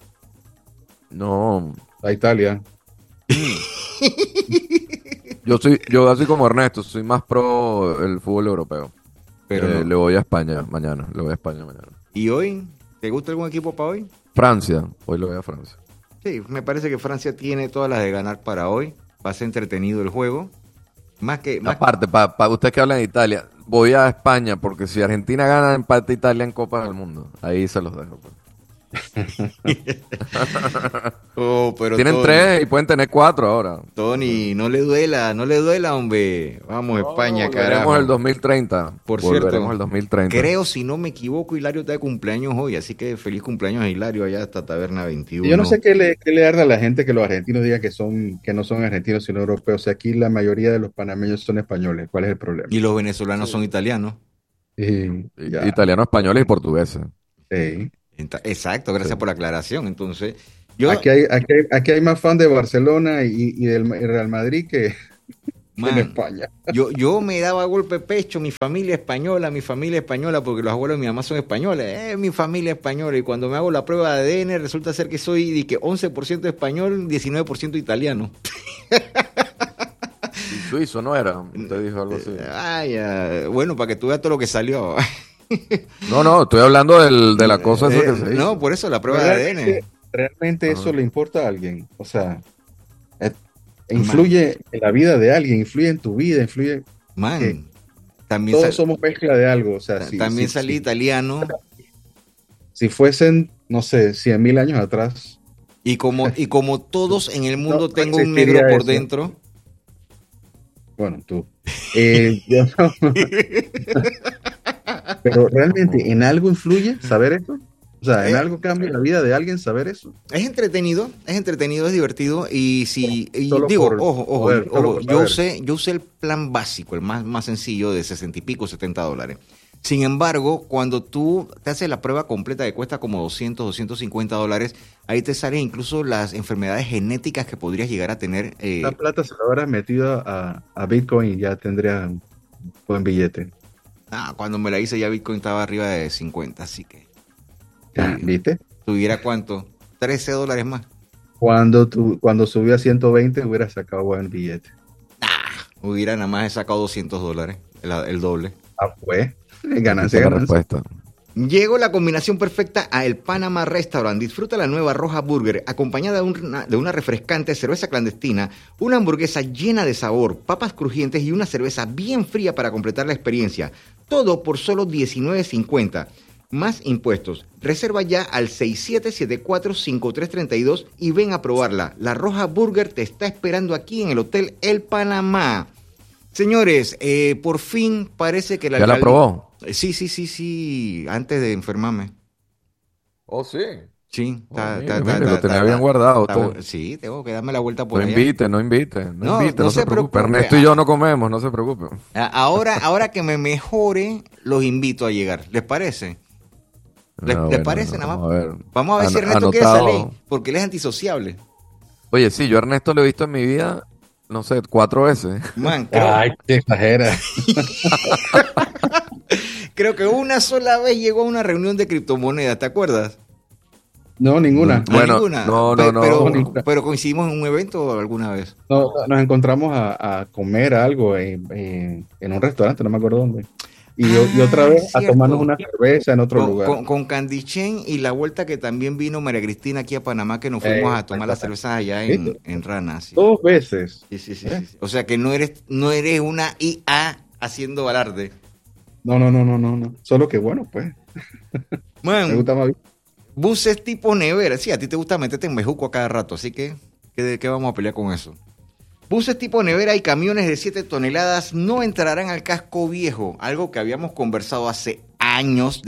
No. A Italia. Yo así como Ernesto, soy más pro el fútbol europeo. Pero le voy a España mañana. ¿Y hoy? ¿Te gusta algún equipo para hoy? Francia. Hoy le voy a Francia. Sí, me parece que Francia tiene todas las de ganar para hoy. Va a ser entretenido el juego. Aparte, para usted que habla en Italia, voy a España porque si Argentina gana, empate Italia en Copa del Mundo. Ahí se los dejo. Pues. Pero tienen Tony, 3 y pueden tener 4 ahora. Tony, no le duela, hombre. Vamos, España, carajo. Volveremos el 2030. Por cierto, el 2030. Creo, si no me equivoco, Hilario está de cumpleaños hoy, así que feliz cumpleaños a Hilario allá hasta Taberna 21. Yo no sé qué le arda a la gente que los argentinos digan que no son argentinos sino europeos. O sea, aquí la mayoría de los panameños son españoles. ¿Cuál es el problema? Y los venezolanos son italianos. Italiano, español y portugués. Sí. Exacto, gracias por la aclaración. Entonces, aquí hay más fan de Barcelona y del Real Madrid que en España. Yo me daba golpe de pecho, mi familia española, porque los abuelos de mi mamá son españoles, mi familia española, y cuando me hago la prueba de ADN resulta ser que soy de que 11% español, 19% italiano. Y suizo no era, usted dijo algo así. Bueno, para que tú veas todo lo que salió. No, estoy hablando de la cosa esa que se hizo. No, por eso la prueba de ADN. ¿Realmente eso le importa a alguien? O sea, influye en la vida de alguien, influye en tu vida, influye... También todos somos mezcla de algo. O sea, también salí italiano. Si fuesen, no sé, 100,000 años atrás. Y como todos en el mundo tengo un negro por dentro. Bueno, tú. Pero realmente, ¿en algo influye saber eso? O sea, ¿en algo cambia la vida de alguien saber eso? Es entretenido, es divertido. Y si ojo, yo usé el plan básico, el más sencillo de $60 y pico, $70. Sin embargo, cuando tú te haces la prueba completa que cuesta como $200, $250, ahí te salen incluso las enfermedades genéticas que podrías llegar a tener. La plata se la habrá metido a Bitcoin y ya tendría un buen billete. Cuando me la hice ya Bitcoin estaba arriba de 50, así que... ¿Viste? ¿Tuviera cuánto? $13 más. Cuando subió a 120 hubiera sacado buen billete. Hubiera nada más sacado $200, el doble. Pues, ganancia. Llegó la combinación perfecta a El Panama Restaurant. Disfruta la nueva Roja Burger, acompañada de una refrescante cerveza clandestina, una hamburguesa llena de sabor, papas crujientes y una cerveza bien fría para completar la experiencia. Todo por solo $19.50. Más impuestos. Reserva ya al 6774-5332 y ven a probarla. La Roja Burger te está esperando aquí en el Hotel El Panamá. Señores, por fin parece que ¿Ya la probó? Sí, antes de enfermarme. ¿Oh, sí? Sí. Lo tenía bien guardado todo. Sí, tengo que darme la vuelta por allá. No invite, no se preocupe. Ernesto y yo no comemos, no se preocupe. Ahora que me mejore, los invito a llegar. ¿Les parece? ¿Les parece nada más? Vamos a ver si Ernesto quiere salir, porque él es antisociable. Oye, sí, yo a Ernesto lo he visto en mi vida, no sé, 4 veces. Ay, qué exagera. Creo que una sola vez llegó a una reunión de criptomonedas, ¿te acuerdas? No, ninguna. Ninguna. No. Pero coincidimos en un evento alguna vez. No, nos encontramos a comer algo en un restaurante, no me acuerdo dónde. Y otra vez a tomarnos una cerveza en otro lugar. Con Candy Chen y la vuelta que también vino María Cristina aquí a Panamá, que nos fuimos a tomar las cervezas allá en Rana. Sí. 2 veces. Sí. O sea que no eres una IA haciendo alarde. No. Solo que bueno, pues. Man, me gusta más bien. Buses tipo nevera. Sí, a ti te gusta meterte en bejuco a cada rato, así que ¿qué vamos a pelear con eso? Buses tipo nevera y camiones de 7 toneladas no entrarán al casco viejo, algo que habíamos conversado hace años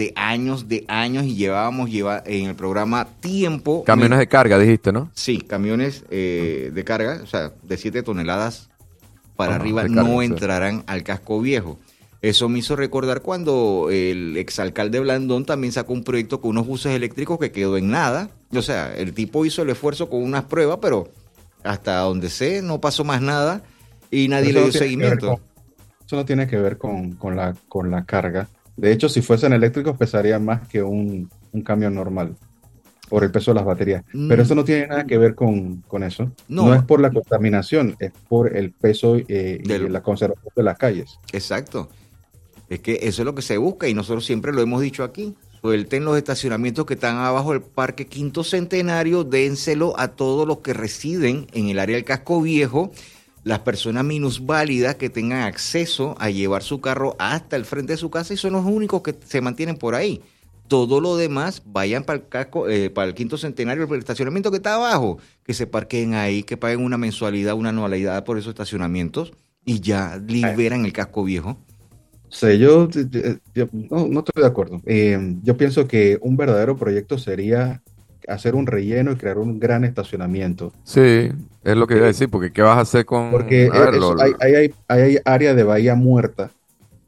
y llevábamos en el programa tiempo. Camiones de carga, dijiste, ¿no? Sí, camiones de carga, o sea, de 7 toneladas para arriba carga, no entrarán al casco viejo. Eso me hizo recordar cuando el exalcalde Blandón también sacó un proyecto con unos buses eléctricos que quedó en nada. O sea, el tipo hizo el esfuerzo con unas pruebas, pero hasta donde sé no pasó más nada y nadie le dio seguimiento. Eso no tiene que ver con la carga. De hecho, si fuesen eléctricos pesaría más que un camión normal por el peso de las baterías. Pero eso no tiene nada que ver con eso. No es por la contaminación, es por el peso y la conservación de las calles. Exacto. Es que eso es lo que se busca y nosotros siempre lo hemos dicho aquí. Suelten los estacionamientos que están abajo del Parque Quinto Centenario, dénselo a todos los que residen en el área del casco viejo, las personas minusválidas que tengan acceso a llevar su carro hasta el frente de su casa y son los únicos que se mantienen por ahí. Todo lo demás, vayan para el casco, para el Quinto Centenario, el estacionamiento que está abajo, que se parqueen ahí, que paguen una mensualidad, una anualidad por esos estacionamientos y ya liberan el casco viejo. Sí, yo no estoy de acuerdo. Yo pienso que un verdadero proyecto sería hacer un relleno y crear un gran estacionamiento. Sí, es lo que iba a decir, porque ¿qué vas a hacer con...? Porque hay área de bahía muerta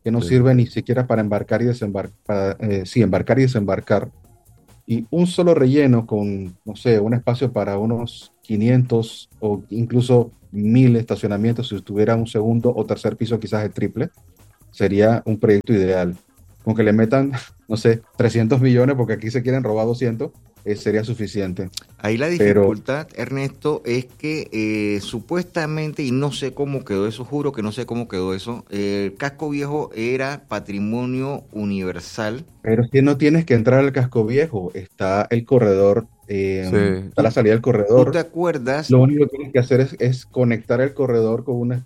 que no sirve ni siquiera para embarcar y desembarcar, embarcar y desembarcar. Y un solo relleno con, no sé, un espacio para unos 500 o incluso 1000 estacionamientos, si tuviera un segundo o tercer piso, quizás el triple, sería un proyecto ideal. Con que le metan, no sé, 300 millones, porque aquí se quieren robar 200, sería suficiente. Ahí la dificultad, Ernesto, es que supuestamente, y no sé cómo quedó eso, juro que no sé cómo quedó eso, el casco viejo era patrimonio universal. Pero si no tienes que entrar al casco viejo, está el corredor, está la salida del corredor. ¿Tú te acuerdas? Lo único que tienes que hacer es conectar el corredor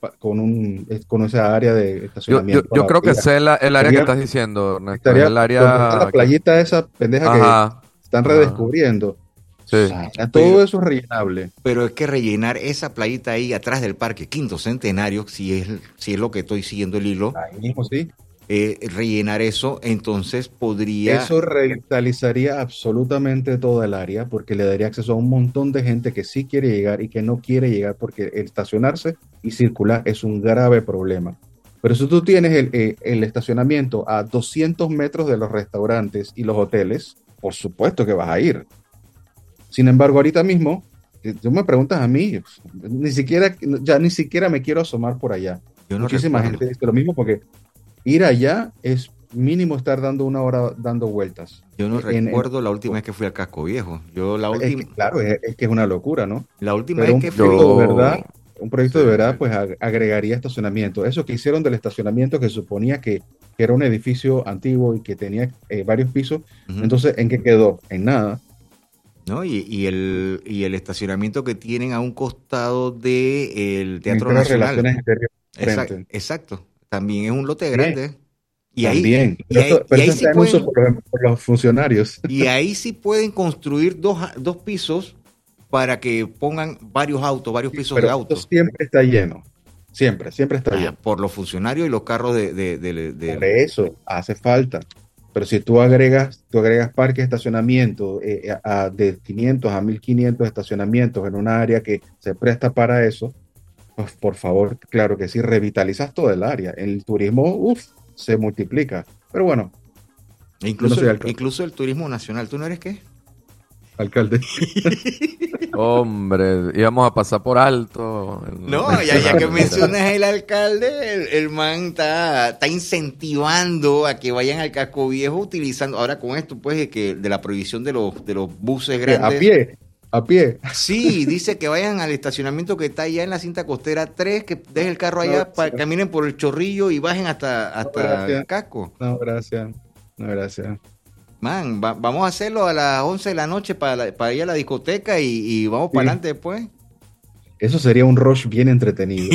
con esa área de estacionamiento. Yo creo que sé el área que estás diciendo, Ernesto. El área... La playita esa pendeja que están redescubriendo. Sí. O sea, todo eso es rellenable. Pero es que rellenar esa playita ahí atrás del Parque Quinto Centenario, si es lo que estoy siguiendo el hilo, ahí mismo sí. Rellenar eso, entonces podría... Eso revitalizaría absolutamente toda el área, porque le daría acceso a un montón de gente que sí quiere llegar y que no quiere llegar, porque el estacionarse y circular es un grave problema. Pero si tú tienes el estacionamiento a 200 metros de los restaurantes y los hoteles, por supuesto que vas a ir. Sin embargo, ahorita mismo, tú me preguntas a mí, ni siquiera me quiero asomar por allá. Muchísima gente dice lo mismo, porque ir allá es mínimo estar dando una hora dando vueltas. Yo no recuerdo la última vez que fui al Casco Viejo. Claro, es que es una locura, ¿no? La última vez que fui... Un proyecto de verdad, pues agregaría estacionamiento. Eso que hicieron del estacionamiento, que suponía que era un edificio antiguo y que tenía varios pisos, entonces, ¿en qué quedó? En nada. ¿No? Y el estacionamiento que tienen a un costado del Teatro Nacional. Exacto. También es un lote grande. Y ahí, pero eso está en uso por los funcionarios. Y ahí sí pueden construir dos pisos para que pongan varios pisos de autos. Siempre está lleno. Siempre está lleno. Por los funcionarios y los carros Por eso hace falta. Pero si tú agregas parques de estacionamiento de 500 a 1500 estacionamientos en una área que se presta para eso, pues por favor, claro que sí, revitalizas todo el área. El turismo, se multiplica. Pero bueno. Incluso el turismo nacional. ¿Tú no eres qué? Alcalde. Hombre, íbamos a pasar por alto. No, ya que mencionas el alcalde, el man está incentivando a que vayan al Casco Viejo utilizando, ahora con esto pues de la prohibición de los buses grandes. A pie. Sí, dice que vayan al estacionamiento que está allá en la cinta costera 3, que dejen el carro allá, caminen por el Chorrillo y bajen hasta el Casco. No, gracias. Man, vamos a hacerlo a las 11 de la noche para ir a la discoteca y vamos para adelante después. Eso sería un rush bien entretenido.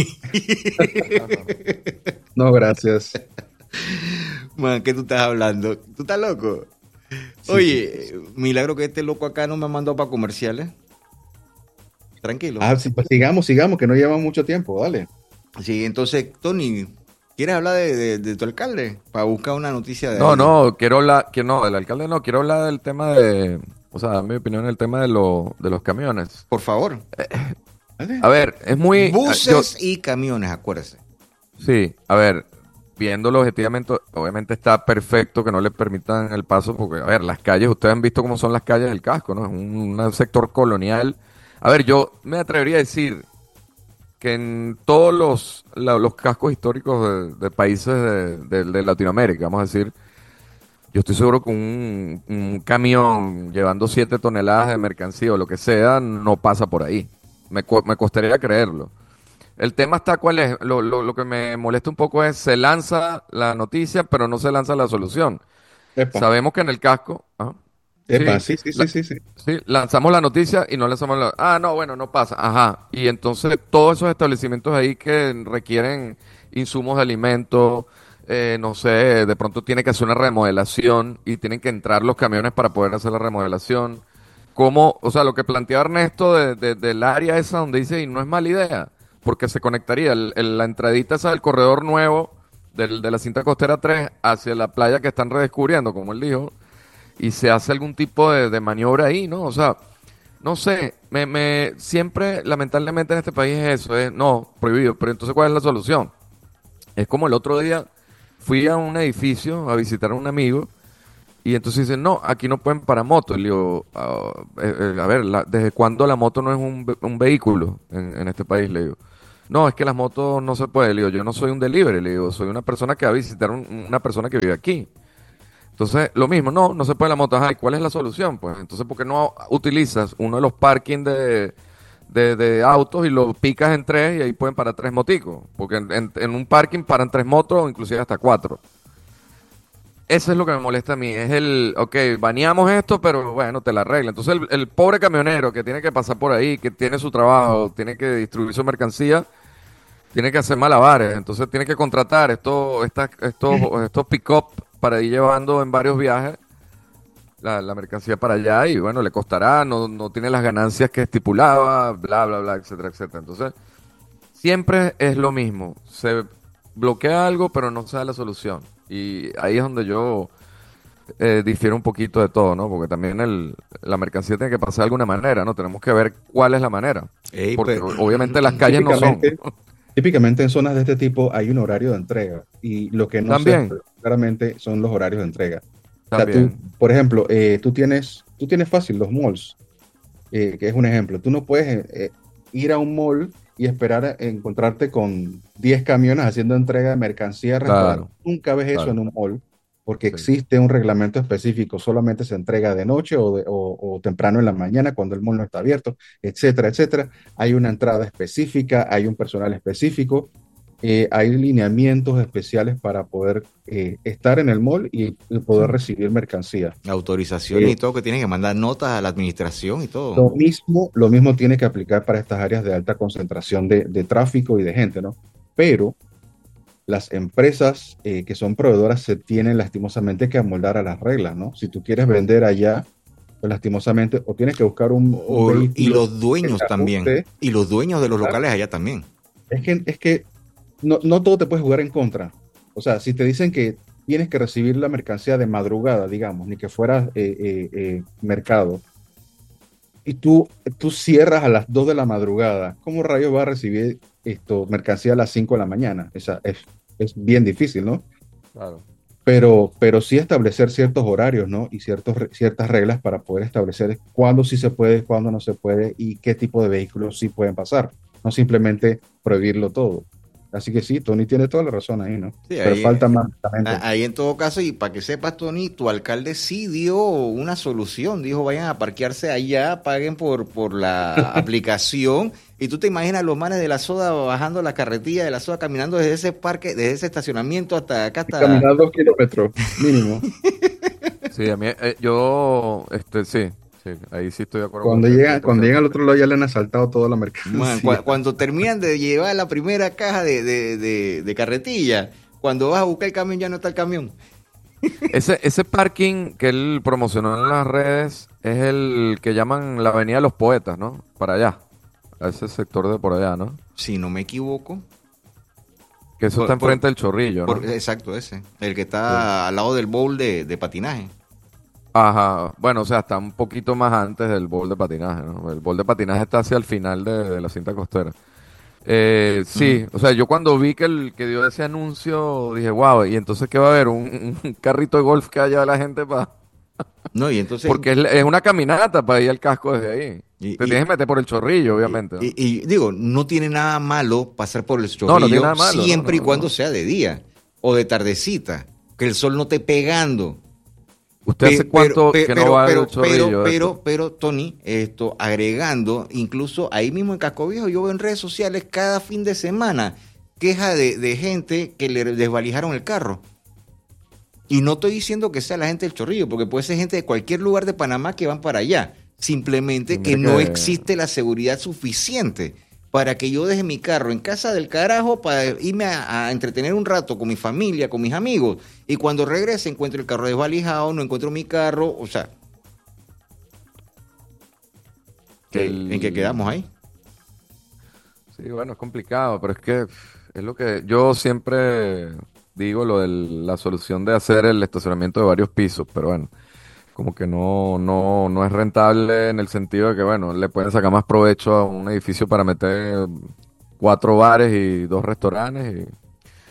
No, gracias. Man, ¿qué tú estás hablando? ¿Tú estás loco? Oye, milagro que este loco acá no me mandó para comerciales. Tranquilo. Sí, pues sigamos, que no lleva mucho tiempo, dale. Sí, entonces, Tony, ¿quieres hablar de tu alcalde? Para buscar una noticia de... No, quiero hablar, del alcalde no, quiero hablar del tema mi opinión, el tema de los camiones. Por favor. A ver, es muy... Buses y camiones, acuérdese. Sí, a ver, viéndolo objetivamente, obviamente está perfecto que no le permitan el paso, porque, a ver, las calles, ustedes han visto cómo son las calles del casco, ¿no? Es un sector colonial. A ver, yo me atrevería a decir que en todos los cascos históricos de países de Latinoamérica, vamos a decir, yo estoy seguro que un camión llevando 7 toneladas de mercancía o lo que sea no pasa por ahí. Me costaría creerlo. El tema está, ¿cuál es? Lo que me molesta un poco es, se lanza la noticia, pero no se lanza la solución. Epa. Sabemos que en el casco... Sí. Sí, lanzamos la noticia y no lanzamos no pasa. Ajá. Y entonces todos esos establecimientos ahí que requieren insumos de alimentos, no sé, de pronto tiene que hacer una remodelación y tienen que entrar los camiones para poder hacer la remodelación. ¿Cómo? O sea, lo que planteaba Ernesto del área esa donde dice, y no es mala idea, porque se conectaría la entradita esa del corredor nuevo de la cinta costera 3 hacia la playa que están redescubriendo, como él dijo, y se hace algún tipo de maniobra ahí, ¿no? O sea, no sé, siempre, lamentablemente en este país es eso, no, prohibido, pero entonces ¿cuál es la solución? Es como el otro día, fui a un edificio a visitar a un amigo y entonces dicen, no, aquí no pueden parar motos. Y le digo, a ver, ¿desde cuándo la moto no es un vehículo en este país? Le digo, no, es que las motos no se puede. Le digo, yo no soy un delivery, le digo, soy una persona que va a visitar una persona que vive aquí. Entonces, lo mismo, no se puede la moto. Ajá, ¿y cuál es la solución? Pues entonces, ¿por qué no utilizas uno de los parkings de autos y lo picas en 3 y ahí pueden parar 3 moticos? Porque en un parking paran 3 motos o inclusive hasta 4. Eso es lo que me molesta a mí. Es ok, baneamos esto, pero bueno, te la arregla. Entonces el pobre camionero que tiene que pasar por ahí, que tiene su trabajo, tiene que distribuir su mercancía, tiene que hacer malabares. Entonces tiene que contratar estos pick-up para ir llevando en varios viajes la mercancía para allá y bueno, le costará, no tiene las ganancias que estipulaba, bla, bla, bla, etcétera, etcétera. Entonces, siempre es lo mismo. Se bloquea algo, pero no se da la solución. Y ahí es donde yo difiero un poquito de todo, ¿no? Porque también la mercancía tiene que pasar de alguna manera, ¿no? Tenemos que ver cuál es la manera. Porque obviamente las calles no son. Típicamente en zonas de este tipo hay un horario de entrega. Y lo que no sé claramente son los horarios de entrega. O sea, tú, por ejemplo, tú tienes fácil los malls, que es un ejemplo. Tú no puedes ir a un mall y esperar a encontrarte con 10 camiones haciendo entrega de mercancía. Claro, nunca ves eso en un mall, porque existe un reglamento específico. Solamente se entrega de noche o temprano en la mañana cuando el mall no está abierto, etcétera, etcétera. Hay una entrada específica, hay un personal específico. Hay lineamientos especiales para poder estar en el mall y poder recibir mercancía. Autorización y todo, que tienen que mandar notas a la administración y todo. Lo mismo tiene que aplicar para estas áreas de alta concentración de tráfico y de gente, ¿no? Pero las empresas que son proveedoras se tienen lastimosamente que amoldar a las reglas, ¿no? Si tú quieres vender allá, pues lastimosamente, o tienes que buscar un vehículo. Y los dueños también. Y los dueños de los locales allá también. Es que no todo te puede jugar en contra. O sea, si te dicen que tienes que recibir la mercancía de madrugada, digamos, ni que fuera mercado, y tú cierras a las 2 de la madrugada, ¿cómo rayos vas a recibir mercancía a las 5 de la mañana? Esa es bien difícil, ¿no? Claro. Pero sí establecer ciertos horarios, ¿no? Y ciertas reglas para poder establecer cuándo sí se puede, cuándo no se puede y qué tipo de vehículos sí pueden pasar. No simplemente prohibirlo todo. Así que sí, Tony tiene toda la razón ahí, ¿no? Sí, pero falta más. Ahí en todo caso, y para que sepas, Tony, tu alcalde sí dio una solución. Dijo, vayan a parquearse allá, paguen por la aplicación. Y tú te imaginas los manes de la soda bajando la carretilla de la soda, caminando desde ese parque, desde ese estacionamiento hasta acá. Caminar 2 kilómetros, mínimo. Sí, a mí, sí. Sí, ahí sí estoy de acuerdo. Cuando llegan al otro lado ya le han asaltado toda la mercancía. Cuando terminan de llevar la primera caja de carretilla, cuando vas a buscar el camión ya no está el camión. Ese parking que él promocionó en las redes es el que llaman la Avenida de los Poetas, ¿no? Para allá, a ese sector de por allá, ¿no? Si no me equivoco. Que eso está enfrente del Chorrillo, ¿no? Exacto, ese. El que está al lado del bowl de patinaje. Ajá, bueno, o sea, está un poquito más antes del bowl de patinaje, ¿no? El bowl de patinaje está hacia el final de la cinta costera. Sí, o sea, yo cuando vi que dio ese anuncio, dije, wow, ¿y entonces qué va a haber? ¿Un carrito de golf que haya la gente para...? No, y entonces... Porque es una caminata para ir al casco desde ahí. Te tienes que meter por el Chorrillo, obviamente. ¿No? Y digo, no tiene nada malo pasar por el Chorrillo, no tiene nada malo, siempre y cuando sea de día o de tardecita, que el sol no esté pegando. ¿Usted hace cuánto que no va al Chorrillo? Pero, Tony, agregando, incluso ahí mismo en Casco Viejo, yo veo en redes sociales cada fin de semana queja de gente que le desvalijaron el carro. Y no estoy diciendo que sea la gente del Chorrillo, porque puede ser gente de cualquier lugar de Panamá que van para allá. Simplemente que no existe la seguridad suficiente para que yo deje mi carro en casa del carajo para irme a entretener un rato con mi familia, con mis amigos, y cuando regrese encuentro el carro desvalijado, no encuentro mi carro, o sea... ¿En qué quedamos ahí? Sí, bueno, es complicado, pero es que es lo que yo siempre digo, lo de la solución de hacer el estacionamiento de varios pisos, pero bueno, como que no es rentable en el sentido de que, bueno, le pueden sacar más provecho a un edificio para meter 4 bares y 2 restaurantes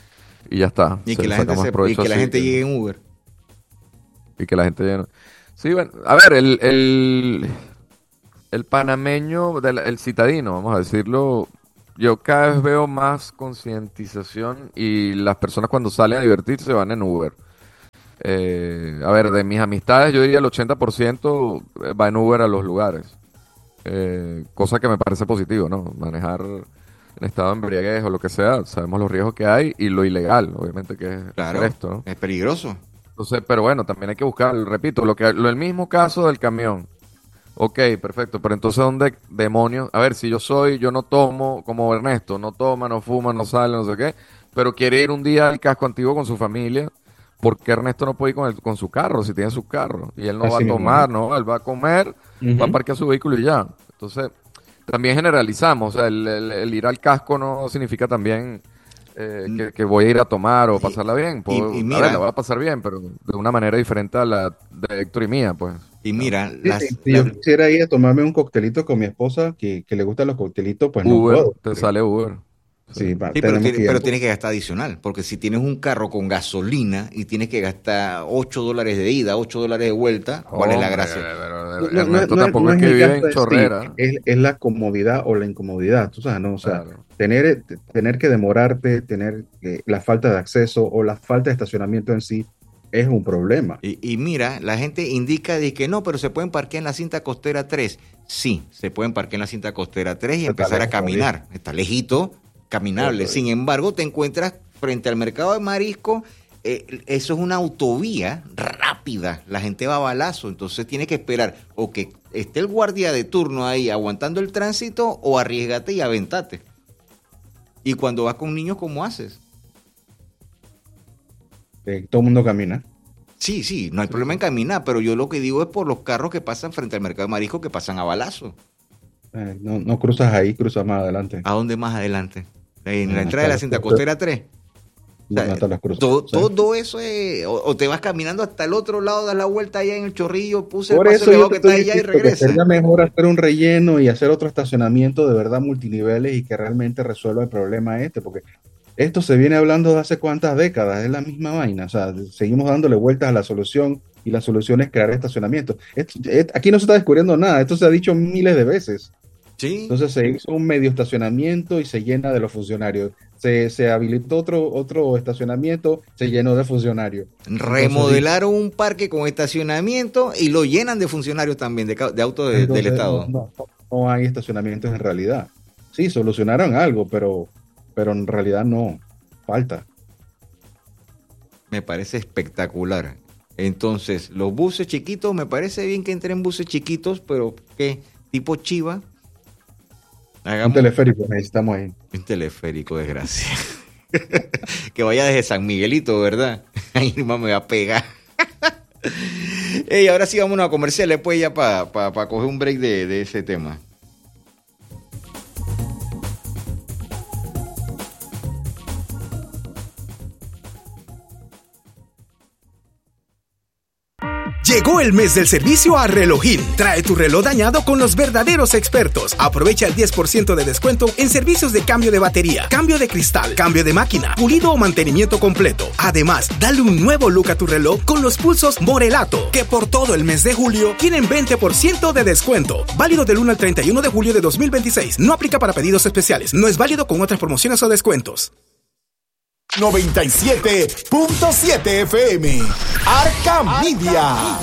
ya está. Y que la gente llegue en Uber. Y que la gente llegue. Sí, bueno, a ver, el panameño, el citadino, vamos a decirlo, yo cada vez veo más concientización y las personas cuando salen a divertirse van en Uber. A ver, de mis amistades yo diría el 80% va en Uber a los lugares. Cosa que me parece positivo, ¿no? Manejar en estado de embriaguez o lo que sea, sabemos los riesgos que hay y lo ilegal, obviamente, que es esto, ¿no? Es peligroso. Entonces, pero bueno, también hay que buscar, repito, el mismo caso del camión. Ok, perfecto, pero entonces ¿dónde demonios? A ver, si yo no tomo, como Ernesto, no toma, no fuma, no sale, no sé qué, pero quiere ir un día al casco antiguo con su familia, ¿por qué Ernesto no puede ir con su carro, si tiene su carro? Y él no va a tomar, ¿no? Él va a comer, va a parquear su vehículo y ya. Entonces, también generalizamos, o sea, el ir al casco no significa también que voy a ir a tomar o pasarla bien. Y mira, a ver, la voy a pasar bien, pero de una manera diferente a la de Héctor y mía, pues. Y mira, si yo quisiera ir a tomarme un coctelito con mi esposa, que le gustan los coctelitos, pues Uber, no puedo. te sale Uber. Sí, pero tienes que gastar adicional, porque si tienes un carro con gasolina y tienes que gastar $8 de ida, $8 de vuelta, ¿cuál es la gracia? Ernesto tampoco es que vive en chorrera. Es la comodidad o la incomodidad, tú sabes, ¿no? O sea, tener que demorarte, tener la falta de acceso o la falta de estacionamiento en sí es un problema. Y mira, la gente indica de que no, pero se pueden parquear en la cinta costera 3. Sí, se pueden parquear en la cinta costera 3 y empezar a caminar. Está lejito, caminable. Sin embargo, te encuentras frente al mercado de marisco. Eso es una autovía rápida. La gente va a balazo. Entonces tiene que esperar o que esté el guardia de turno ahí aguantando el tránsito o arriesgate y aventate. Y cuando vas con niños, ¿cómo haces? Todo el mundo camina. Sí, no hay problema en caminar, pero yo lo que digo es por los carros que pasan frente al mercado de marisco que pasan a balazo. No cruzas ahí, cruzas más adelante. ¿A dónde más adelante? En la entrada de la cinta costera 3. Todo eso es, o te vas caminando hasta el otro lado, das la vuelta allá en el Chorrillo, puse por el paso elevado que está allá y regresa. Sería mejor hacer un relleno y hacer otro estacionamiento de verdad multiniveles y que realmente resuelva el problema porque esto se viene hablando de hace cuántas décadas, es la misma vaina, o sea, seguimos dándole vueltas a la solución y la solución es crear estacionamiento. Aquí no se está descubriendo nada, esto se ha dicho miles de veces. Sí. Entonces se hizo un medio estacionamiento y se llena de los funcionarios. Se habilitó otro estacionamiento, se llenó de funcionarios. Remodelaron un parque con estacionamiento y lo llenan de funcionarios también, de autos del Estado. No hay estacionamientos en realidad. Sí, solucionaron algo, pero en realidad no, falta. Me parece espectacular. Entonces, los buses chiquitos, me parece bien que entren buses chiquitos, pero ¿qué? ¿Tipo Chiva? Un teleférico necesitamos ahí. Un teleférico, desgracia. Que vaya desde San Miguelito, ¿verdad? Ahí más me va a pegar. Ahora sí vámonos a comerciales, pues ya para coger un break de ese tema. Llegó el mes del servicio a Relojín. Trae tu reloj dañado con los verdaderos expertos. Aprovecha el 10% de descuento en servicios de cambio de batería, cambio de cristal, cambio de máquina, pulido o mantenimiento completo. Además, dale un nuevo look a tu reloj con los pulsos Morelato, que por todo el mes de julio tienen 20% de descuento. Válido del 1 al 31 de julio de 2026. No aplica para pedidos especiales. No es válido con otras promociones o descuentos. 97.7 FM. Arca Media.